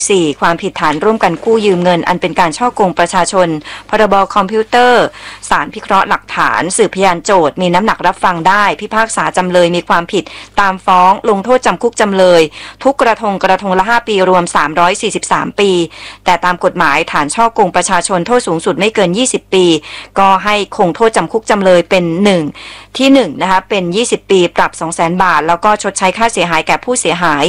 4. ความผิดฐานร่วมกันกู้ยืมเงินอันเป็นการฉ้อโกงประชาชนพรบคอมพิวเตอร์ศาลพิเคราะห์หลักฐานสืบพยานโจทก์มีน้ำหนักรับฟังได้พิพากษาจำเลยมีความผิดตามฟ้องลงโทษจำคุกจำเลยทุกกระทงละ5ปีรวม343ปีแต่ตามกฎหมายฐานฉ้อโกงประชาชนโทษสูงสุดไม่เกิน20ปีก็ให้คงโทษจำคุกจำเลยเป็นที่1นะคะเป็น20ปีปรับ 200,000 บาทแล้วก็ชดใช้ค่าเสียหายแก่ผู้เสียหาย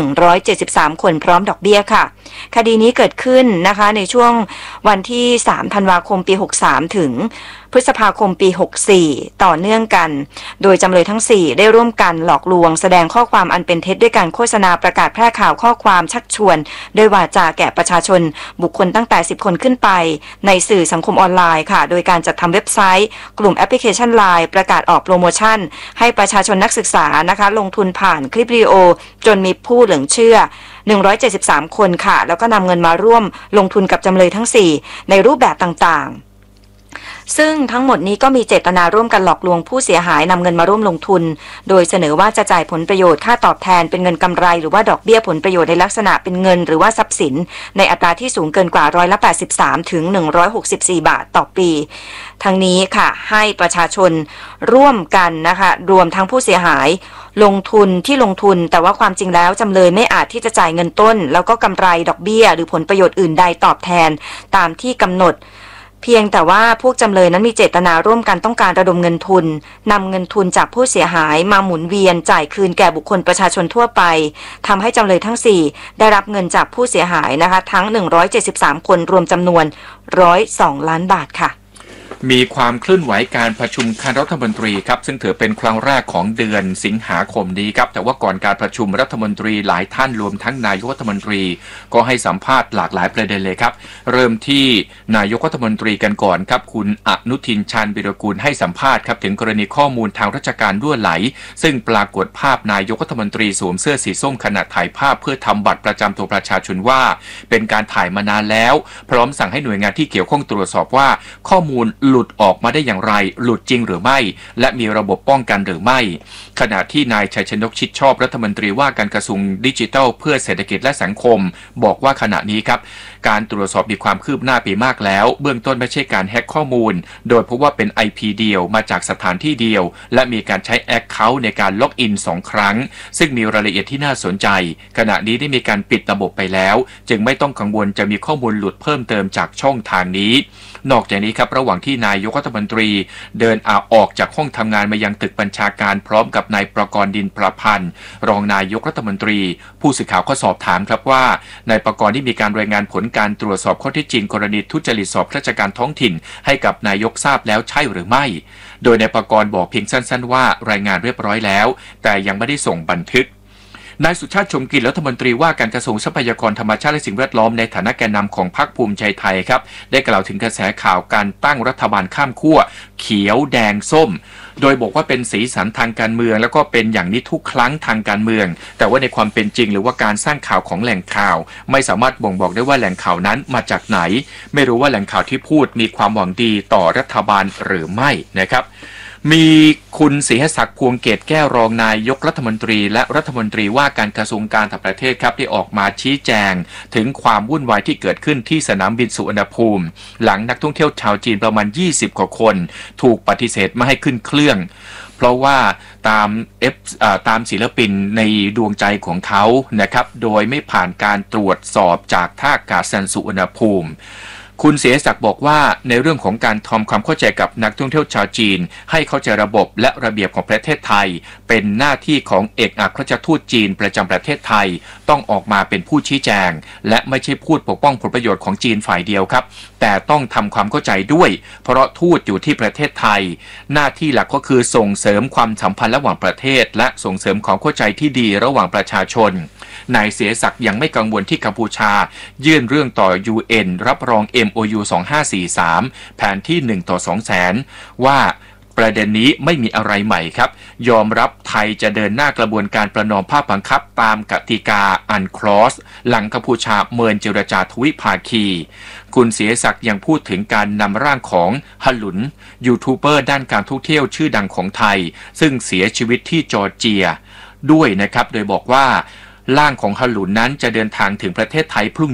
173คนพร้อมดอกเบี้ยค่ะคดีนี้เกิดขึ้นนะคะในช่วงวันที่3ธันวาคมปี63ถึงพฤษภาคมปี64ต่อเนื่องกันโดยจำเลยทั้ง4ได้ร่วมกันหลอกลวงแสดงข้อความอันเป็นเท็จด้วยการโฆษณาประกาศแพร่ข่าวข้อความชักชวนโดยวาจาแก่ประชาชนบุคคลตั้งแต่10คนขึ้นไปในสื่อสังคมออนไลน์ค่ะโดยการจัดทำเว็บไซต์กลุ่มแอปพลิเคชัน LINE ประกาศออกโปรโมชั่นให้ประชาชนนักศึกษานะคะลงทุนผ่านคลิปวิดีโอจนมีผู้หลงเชื่อ173คนค่ะแล้วก็นำเงินมาร่วมลงทุนกับจำเลยทั้ง4ในรูปแบบต่างๆซึ่งทั้งหมดนี้ก็มีเจตนาร่วมกันหลอกลวงผู้เสียหายนำเงินมาร่วมลงทุนโดยเสนอว่าจะจ่ายผลประโยชน์ค่าตอบแทนเป็นเงินกำไรหรือว่าดอกเบี้ยผลประโยชน์ในลักษณะเป็นเงินหรือว่าทรัพย์สินในอัตราที่สูงเกินกว่า83%ถึง164 บาทต่อปีทั้งนี้ค่ะให้ประชาชนร่วมกันนะคะรวมทั้งผู้เสียหายลงทุนแต่ว่าความจริงแล้วจำเลยไม่อาจที่จะจ่ายเงินต้นแล้วก็กำไรดอกเบี้ยหรือผลประโยชน์อื่นใดตอบแทนตามที่กำหนดเพียงแต่ว่าพวกจำเลยนั้นมีเจตนาร่วมกันต้องการระดมเงินทุนนำเงินทุนจากผู้เสียหายมาหมุนเวียนจ่ายคืนแก่บุคคลประชาชนทั่วไปทำให้จำเลยทั้ง4ได้รับเงินจากผู้เสียหายนะคะทั้ง173คนรวมจำนวน102 ล้านบาทค่ะมีความเคลื่อนไหวการประชุมคณะรัฐมนตรีครับซึ่งถือเป็นครั้งแรกของเดือนสิงหาคมนี้ครับแต่ว่าก่อนการประชุมรัฐมนตรีหลายท่านรวมทั้งนายกรัฐมนตรีก็ให้สัมภาษณ์หลากหลายประเด็นเลยครับเริ่มที่นายกรัฐมนตรีกันก่อนครับคุณอนุทินชาญวิรากูลให้สัมภาษณ์ครับถึงกรณีข้อมูลทางราชการรั่วไหลซึ่งปรากฏภาพนายกรัฐมนตรีสวมเสื้อสีส้มขณะถ่ายภาพเพื่อทำบัตรประจำตัวประชาชนว่าเป็นการถ่ายมานานแล้วพร้อมสั่งให้หน่วยงานที่เกี่ยวข้องตรวจสอบว่าข้อมูลหลุดออกมาได้อย่างไรหลุดจริงหรือไม่และมีระบบป้องกันหรือไม่ขณะที่นายชัยชนกชิดชอบรัฐมนตรีว่าการกระทรวงดิจิทัลเพื่อเศรษฐกิจและสังคมบอกว่าขณะนี้ครับการตรวจสอบมีความคืบหน้าไปมากแล้วเบื้องต้นไม่ใช่การแฮ็กข้อมูลโดยพบว่าเป็น IP เดียวมาจากสถานที่เดียวและมีการใช้ Account ในการล็อกอิน2 ครั้งซึ่งมีรายละเอียดที่น่าสนใจขณะนี้ได้มีการปิดระบบไปแล้วจึงไม่ต้องกังวลจะมีข้อมูลหลุดเพิ่มเติมจากช่องทางนี้นอกจากนี้ครับระหว่างที่นายกรัฐมนตรีเดินออกจากห้องทำงานมายังตึกบัญชาการพร้อมกับนายประกรณ์ดินประพันธ์รองนายกรัฐมนตรีผู้สื่อข่าวก็สอบถามครับว่านายประกรณ์ได้มีการรายงานผลการตรวจสอบข้อเท็จจริงกรณีทุจริตสอบราชการท้องถิ่นให้กับนายกทราบแล้วใช่หรือไม่โดยนายประกรณ์บอกเพียงสั้นๆว่ารายงานเรียบร้อยแล้วแต่ยังไม่ได้ส่งบันทึกนายสุชาติชมกลิ่นรัฐมนตรีว่าการกระทรวงทรัพยากรธรรมชาติและสิ่งแวดล้อมในฐานะแกนนำของพรรคภูมิใจไทยครับได้กล่าวถึงกระแสข่าวการตั้งรัฐบาลข้ามขั้วเขียวแดงส้มโดยบอกว่าเป็นสีสันทางการเมืองแล้วก็เป็นอย่างนี้ทุกครั้งทางการเมืองแต่ว่าในความเป็นจริงหรือว่าการสร้างข่าวของแหล่งข่าวไม่สามารถบ่งบอกได้ว่าแหล่งข่าวนั้นมาจากไหนไม่รู้ว่าแหล่งข่าวที่พูดมีความหวังดีต่อรัฐบาลหรือไม่นะครับมีคุณศรีหศักดิ์พวงเกตแก้วรองนายกรัฐมนตรีและรัฐมนตรีว่าการกระทรวงการต่างประเทศครับที่ออกมาชี้แจงถึงความวุ่นวายที่เกิดขึ้นที่สนามบินสุวรรณภูมิหลังนักท่องเที่ยวชาวจีนประมาณ20 กว่าคนถูกปฏิเสธไม่ให้ขึ้นเครื่องเพราะว่าตามศิลปินในดวงใจของเขานะครับโดยไม่ผ่านการตรวจสอบจากท่าอากาศยานสุวรรณภูมิคุณเสียศักดิ์บอกว่าในเรื่องของการทำความเข้าใจกับนักท่องเที่ยวชาวจีนให้เข้าใจระบบและระเบียบของประเทศไทยเป็นหน้าที่ของเอกอัครราชทูตจีนประจำประเทศไทยต้องออกมาเป็นผู้ชี้แจงและไม่ใช่พูดปกป้องผลประโยชน์ของจีนฝ่ายเดียวครับแต่ต้องทำความเข้าใจด้วยเพราะทูตอยู่ที่ประเทศไทยหน้าที่หลักก็คือส่งเสริมความสัมพันธ์ระหว่างประเทศและส่งเสริมความเข้าใจที่ดีระหว่างประชาชนนายเสียศักดิ์ยังไม่กังวลที่กัมพูชายื่นเรื่องต่อ UN รับรอง MOU 2543 แผนที่1:200,000ว่าประเด็นนี้ไม่มีอะไรใหม่ครับยอมรับไทยจะเดินหน้ากระบวนการประนอมภาคบังคับตามกติกาอันคลอสหลังกัมพูชาเมินเจรจาทวิภาคีคุณเสียศักดิ์ยังพูดถึงการนำร่างของฮัลลุนยูทูบเบอร์ด้านการท่องเที่ยวชื่อดังของไทยซึ่งเสียชีวิตที่จอร์เจียด้วยนะครับโดยบอกว่าร่างของฮารุนนั้นจะเดินทางถึงประเทศไทยพรุ่ง